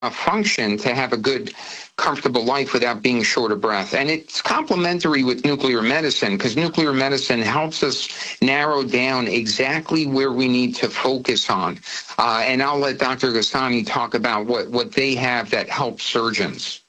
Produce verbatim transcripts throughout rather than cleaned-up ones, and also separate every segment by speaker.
Speaker 1: function to have a good, comfortable life without being short of breath. And it's complementary with nuclear medicine because nuclear medicine helps us narrow down exactly where we need to focus on. Uh, and I'll let Doctor Ghassani talk about what, what they have that helps surgeons.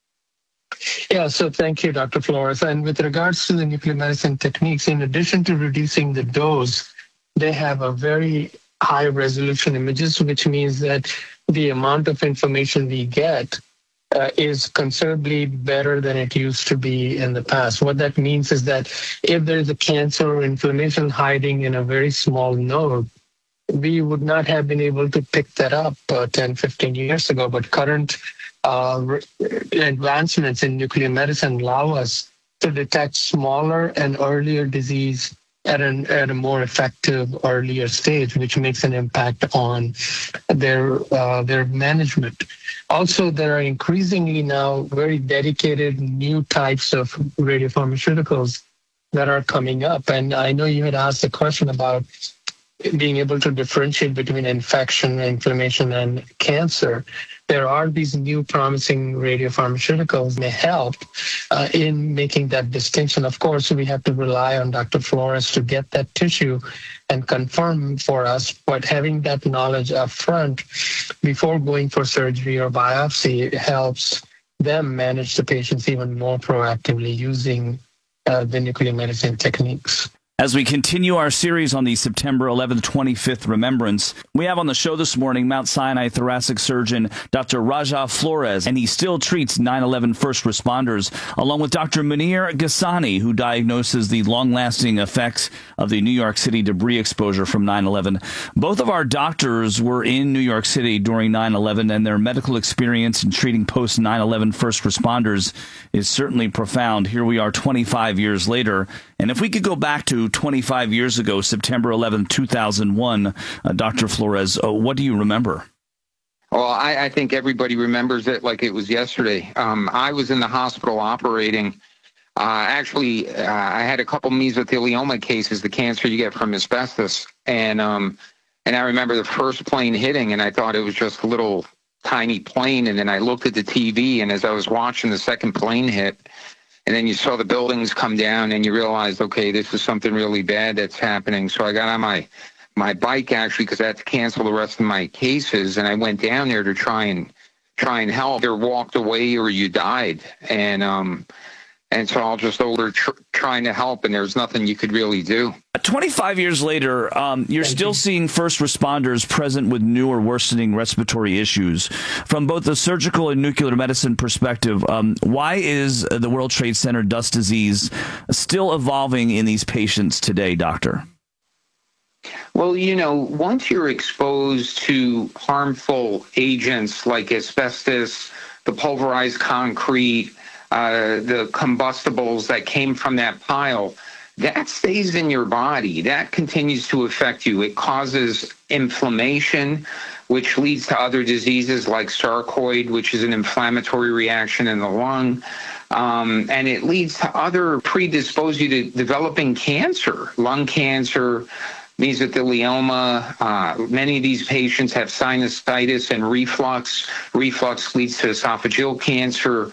Speaker 2: Yeah, so thank you, Doctor Flores. And with regards to the nuclear medicine techniques, in addition to reducing the dose, they have a very high resolution images, which means that the amount of information we get uh, is considerably better than it used to be in the past. What that means is that if there is a cancer or inflammation hiding in a very small node, we would not have been able to pick that up uh, ten, fifteen years ago. But current uh, advancements in nuclear medicine allow us to detect smaller and earlier disease at an at a more effective earlier stage, which makes an impact on their uh, their management. Also, there are increasingly now very dedicated new types of radiopharmaceuticals that are coming up. And I know you had asked a question about being able to differentiate between infection, inflammation, and cancer. There are these new promising radiopharmaceuticals may help uh, in making that distinction. Of course, we have to rely on Doctor Flores to get that tissue and confirm for us, but having that knowledge up front before going for surgery or biopsy helps them manage the patients even more proactively using uh, the nuclear medicine techniques.
Speaker 3: As we continue our series on the September eleventh, twenty-fifth Remembrance, we have on the show this morning Mount Sinai thoracic surgeon Doctor Raja Flores, and he still treats nine eleven first responders, along with Doctor Munir Ghassani, who diagnoses the long-lasting effects of the New York City debris exposure from nine eleven. Both of our doctors were in New York City during nine eleven, and their medical experience in treating post nine eleven first responders is certainly profound. Here we are twenty-five years later, and if we could go back to twenty-five years ago, September eleventh, two thousand one, uh, Doctor Flores, uh, what do you remember?
Speaker 1: Well, I, I think everybody remembers it like it was yesterday. Um, I was in the hospital operating. Uh, actually, uh, I had a couple mesothelioma cases, the cancer you get from asbestos. And um, and I remember the first plane hitting, and I thought it was just a little tiny plane. And then I looked at the T V, and as I was watching the second plane hit, and then you saw the buildings come down and you realized, okay, this is something really bad that's happening. So I got on my, my bike, actually, because I had to cancel the rest of my cases. And I went down there to try and try and help. Either walked away or you died. And um, and so I'll just over tr- trying to help, and there's nothing you could really do.
Speaker 3: twenty-five years later, um, you're
Speaker 2: Thank
Speaker 3: still
Speaker 2: you.
Speaker 3: seeing first responders present with new or worsening respiratory issues. From both the surgical and nuclear medicine perspective, um, why is the World Trade Center dust disease still evolving in these patients today, doctor?
Speaker 1: Well, you know, once you're exposed to harmful agents like asbestos, the pulverized concrete, uh, the combustibles that came from that pile, that stays in your body. That continues to affect you. It causes inflammation, which leads to other diseases like sarcoid, which is an inflammatory reaction in the lung. Um, and it leads to other predispose you to developing cancer, lung cancer, mesothelioma. Uh, many of these patients have sinusitis and reflux. Reflux leads to esophageal cancer.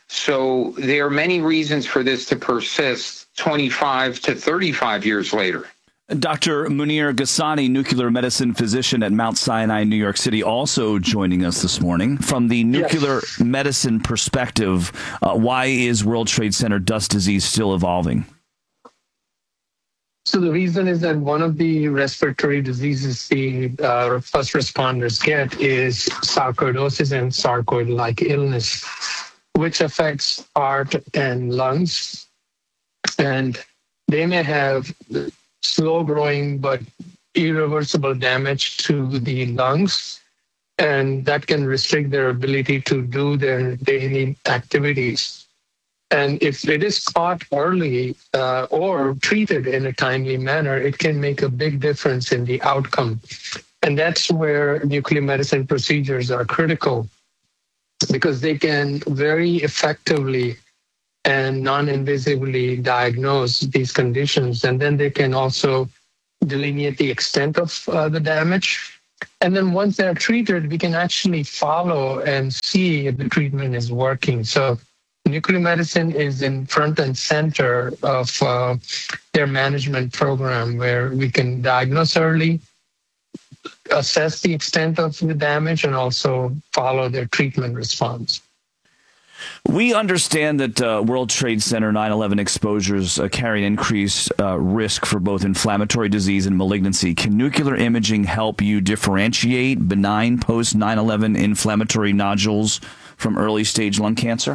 Speaker 1: So there are many reasons for this to persist twenty-five to thirty-five years later.
Speaker 3: Doctor Munir Ghassani, nuclear medicine physician at Mount Sinai, New York City, also joining us this morning. From the nuclear yes. medicine perspective, uh, why is World Trade Center dust disease still evolving?
Speaker 2: So the reason is that one of the respiratory diseases the uh, first responders get is sarcoidosis and sarcoid-like illness, which affects heart and lungs. And they may have slow-growing but irreversible damage to the lungs, and that can restrict their ability to do their daily activities. And if it is caught early uh, or treated in a timely manner, it can make a big difference in the outcome. And that's where nuclear medicine procedures are critical, because they can very effectively and non-invasively diagnose these conditions. And then they can also delineate the extent of uh, the damage And then once they're treated, we can actually follow and see if the treatment is working. So nuclear medicine is in front and center of uh, their management program, where we can diagnose early, assess the extent of the damage, and also follow their treatment response.
Speaker 3: We understand that uh, World Trade Center nine eleven exposures uh, carry an increased uh, risk for both inflammatory disease and malignancy. Can nuclear imaging help you differentiate benign post nine eleven inflammatory nodules from early stage lung cancer?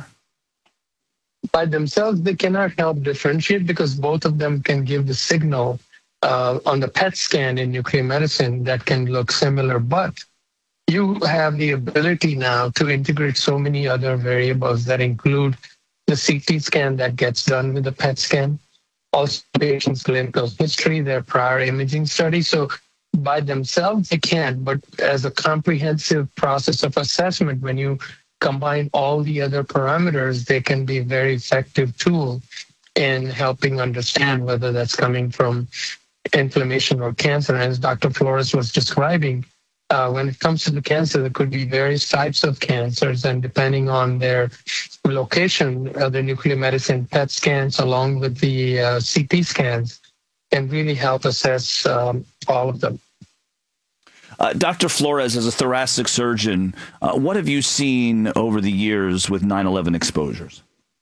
Speaker 2: By themselves, they cannot help differentiate because both of them can give the signal uh, on the P E T scan in nuclear medicine that can look similar. But you have the ability now to integrate so many other variables that include the C T scan that gets done with the P E T scan, also patient's clinical history, their prior imaging study. So by themselves, they can, but as a comprehensive process of assessment, when you combine all the other parameters, they can be a very effective tool in helping understand whether that's coming from inflammation or cancer. And as Doctor Flores was describing, Uh, when it comes to the cancer, there could be various types of cancers, and depending on their location, uh, the nuclear medicine P E T scans along with the uh, C T scans can really help assess um, all of them.
Speaker 3: Uh, Doctor Flores, as a thoracic surgeon, uh, what have you seen over the years with nine eleven exposures?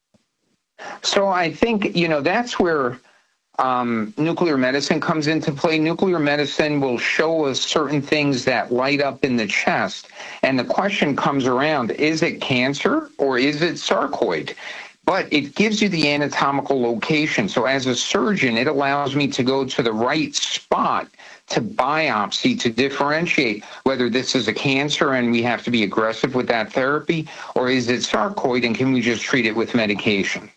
Speaker 1: So I think, you know, that's where Um, nuclear medicine comes into play. Nuclear medicine will show us certain things that light up in the chest. And the question comes around, is it cancer or is it sarcoid? But it gives you the anatomical location. So as a surgeon, it allows me to go to the right spot to biopsy to differentiate whether this is a cancer and we have to be aggressive with that therapy, or is it sarcoid and can we just treat it with medication?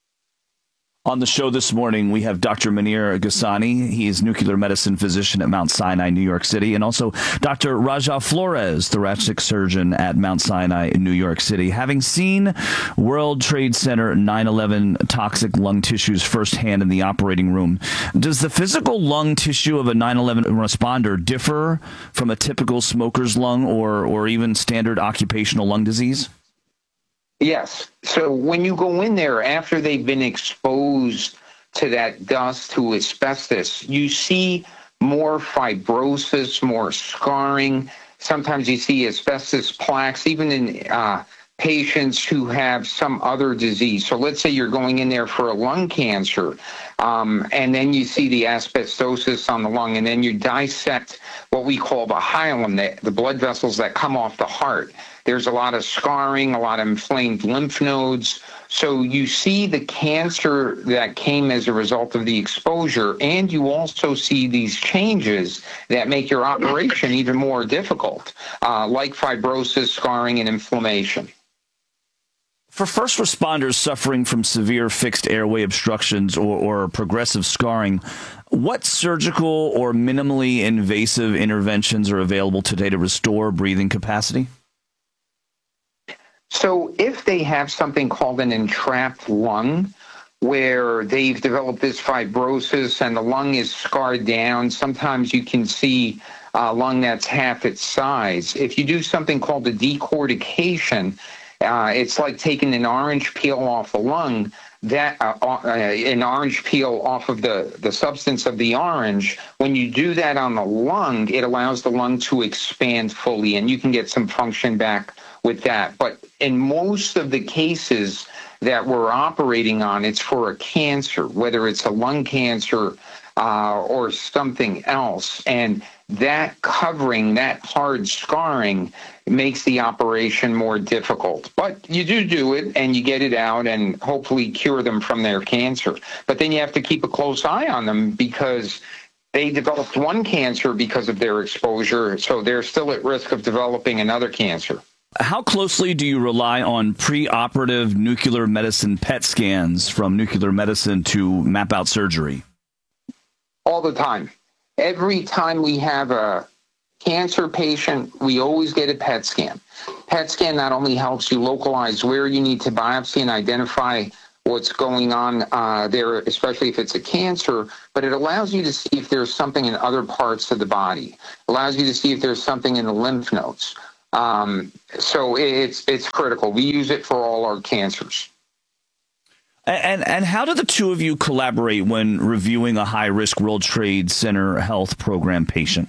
Speaker 3: On the show this morning, we have Doctor Munir Ghassani. He is nuclear medicine physician at Mount Sinai, New York City, and also Doctor Raja Flores, thoracic surgeon at Mount Sinai in New York City. Having seen World Trade Center nine eleven toxic lung tissues firsthand in the operating room, does the physical lung tissue of a nine eleven responder differ from a typical smoker's lung or, or even standard occupational lung disease?
Speaker 1: Yes. So when you go in there after they've been exposed to that dust, to asbestos, you see more fibrosis, more scarring. Sometimes you see asbestos plaques, even in uh, patients who have some other disease. So let's say you're going in there for a lung cancer, um, and then you see the asbestosis on the lung, and then you dissect what we call the hilum, the, the blood vessels that come off the heart. There's a lot of scarring, a lot of inflamed lymph nodes. So you see the cancer that came as a result of the exposure, and you also see these changes that make your operation even more difficult, uh, like fibrosis, scarring, and inflammation.
Speaker 3: For first responders suffering from severe fixed airway obstructions or, or progressive scarring, what surgical or minimally invasive interventions are available today to restore breathing capacity?
Speaker 1: So if they have something called an entrapped lung, where they've developed this fibrosis and the lung is scarred down, sometimes you can see a lung that's half its size. If you do something called a decortication, uh, it's like taking an orange peel off a lung, that uh, uh, an orange peel off of the, the substance of the orange. When you do that on the lung, it allows the lung to expand fully, and you can get some function back with that. But in most of the cases that we're operating on, it's for a cancer, whether it's a lung cancer uh, or something else. And that covering, that hard scarring, makes the operation more difficult. But you do do it, and you get it out and hopefully cure them from their cancer. But then you have to keep a close eye on them because they developed one cancer because of their exposure, so they're still at risk of developing another cancer.
Speaker 3: How closely do you rely on preoperative nuclear medicine P E T scans from nuclear medicine to map out surgery?
Speaker 1: All the time. Every time we have a cancer patient, we always get a P E T scan. P E T scan not only helps you localize where you need to biopsy and identify what's going on uh, there, especially if it's a cancer, but it allows you to see if there's something in other parts of the body. Allows you to see if there's something in the lymph nodes. Um, so it's it's critical. We use it for all our cancers.
Speaker 3: And and how do the two of you collaborate when reviewing a high-risk World Trade Center Health Program patient?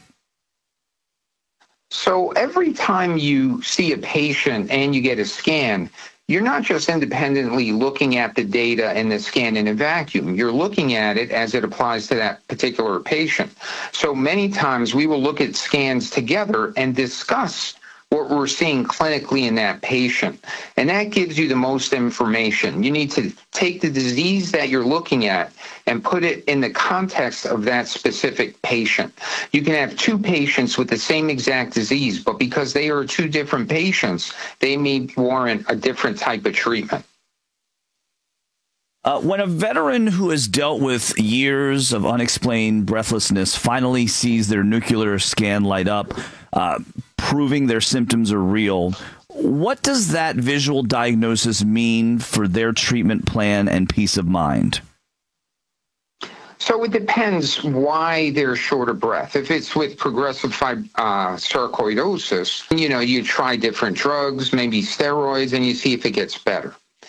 Speaker 1: So every time you see a patient and you get a scan, you're not just independently looking at the data and the scan in a vacuum. You're looking at it as it applies to that particular patient. So many times we will look at scans together and discuss what we're seeing clinically in that patient. And that gives you the most information. You need to take the disease that you're looking at and put it in the context of that specific patient. You can have two patients with the same exact disease, but because they are two different patients, they may warrant a different type of treatment.
Speaker 3: Uh, when a veteran who has dealt with years of unexplained breathlessness finally sees their nuclear scan light up, uh, proving their symptoms are real, what does that visual diagnosis mean for their treatment plan and peace of mind?
Speaker 1: So it depends why they're short of breath. If it's with progressive fib- uh, sarcoidosis, you know, you try different drugs, maybe steroids, and you see if it gets better.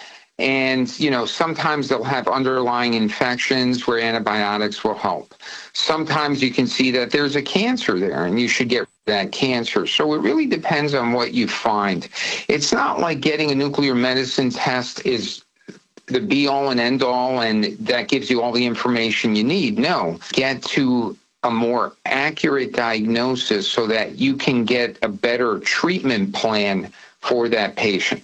Speaker 1: And, you know, sometimes they'll have underlying infections where antibiotics will help. Sometimes you can see that there's a cancer there and you should get that cancer. So it really depends on what you find. It's not like getting a nuclear medicine test is the be-all and end-all and that gives you all the information you need. No, get to a more accurate diagnosis so that you can get a better treatment plan for that patient.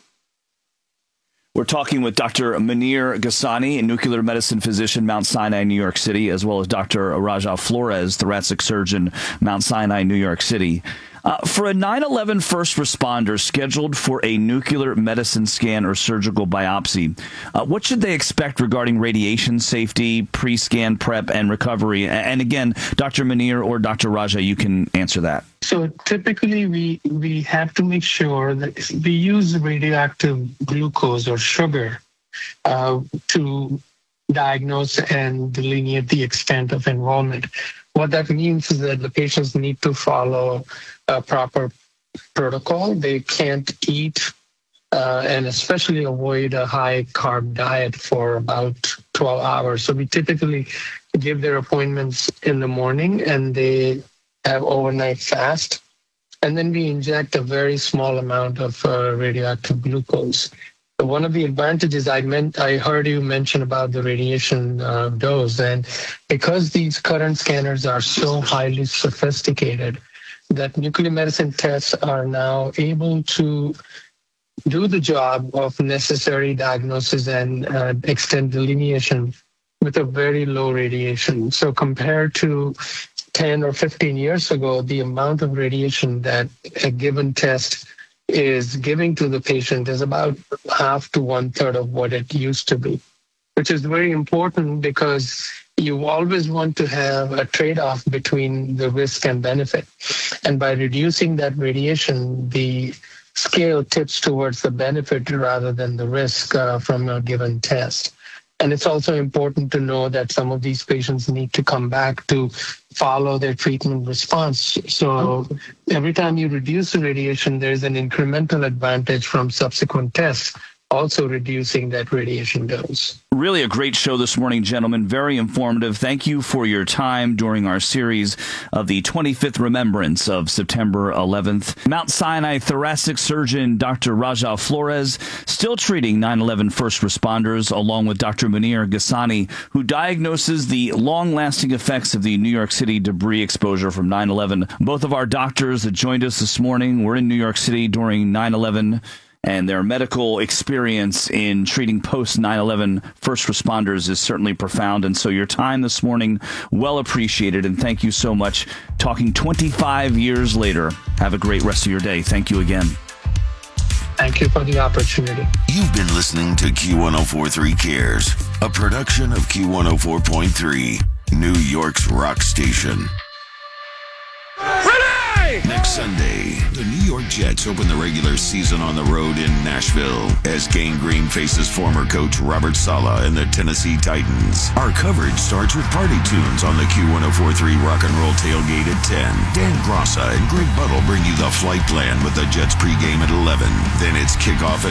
Speaker 3: We're talking with Doctor Munir Ghassani, a nuclear medicine physician, Mount Sinai, New York City, as well as Doctor Raja Flores, thoracic surgeon, Mount Sinai, New York City. Uh, for a nine eleven first responder scheduled for a nuclear medicine scan or surgical biopsy, uh, what should they expect regarding radiation safety, pre-scan prep, and recovery? And again, Doctor Munir or Doctor Raja, you can answer that.
Speaker 2: So typically we, we have to make sure that we use radioactive glucose or sugar uh, to diagnose and delineate the extent of involvement. What that means is that the patients need to follow a proper protocol. They can't eat uh, and especially avoid a high carb diet for about twelve hours. So we typically give their appointments in the morning and they have overnight fast. And then we inject a very small amount of uh, radioactive glucose. So one of the advantages I meant, I heard you mention about the radiation uh, dose. And because these current scanners are so highly sophisticated, that nuclear medicine tests are now able to do the job of necessary diagnosis and uh, extent delineation with a very low radiation. So compared to ten or fifteen years ago, the amount of radiation that a given test is giving to the patient is about half to one third of what it used to be, which is very important because you always want to have a trade-off between the risk and benefit. And by reducing that radiation, the scale tips towards the benefit rather than the risk uh, from a given test. And it's also important to know that some of these patients need to come back to follow their treatment response. So every time you reduce the radiation, there's an incremental advantage from subsequent tests, also reducing that radiation dose.
Speaker 3: Really a great show this morning, gentlemen. Very informative. Thank you for your time during our series of the twenty-fifth remembrance of September eleventh. Mount Sinai thoracic surgeon Doctor Raja Flores, still treating nine eleven first responders, along with Doctor Munir Ghassani, who diagnoses the long-lasting effects of the New York City debris exposure from nine eleven. Both of our doctors that joined us this morning were in New York City during nine eleven. And their medical experience in treating post nine eleven first responders is certainly profound. And so your time this morning, well appreciated. And thank you so much. Talking twenty-five years later. Have a great rest of your day. Thank you again.
Speaker 2: Thank you for the opportunity.
Speaker 4: You've been listening to Q one oh four point three Cares, a production of Q one oh four point three, New York's rock station.
Speaker 5: Renee! Sunday.
Speaker 4: Next Sunday, the New York Jets open the regular season on the road in Nashville as Gang Green faces former coach Robert Saleh and the Tennessee Titans. Our coverage starts with party tunes on the Q one oh four point three Rock and Roll Tailgate at ten. Dan Grossa and Greg Buttle bring you the flight plan with the Jets pregame at eleven. Then it's kickoff at